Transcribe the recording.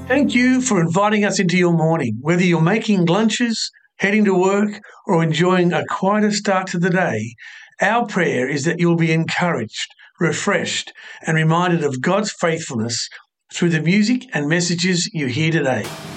Thank you for inviting us into your morning. Whether you're making lunches, heading to work, or enjoying a quieter start to the day, our prayer is that you'll be encouraged, refreshed, and reminded of God's faithfulness through the music and messages you hear today.